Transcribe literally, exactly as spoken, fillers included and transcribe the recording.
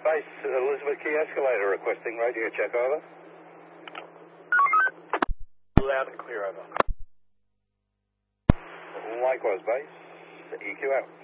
Base, Elizabeth Key Escalator requesting radio check, over. Loud and clear, over. Likewise, base, E Q out.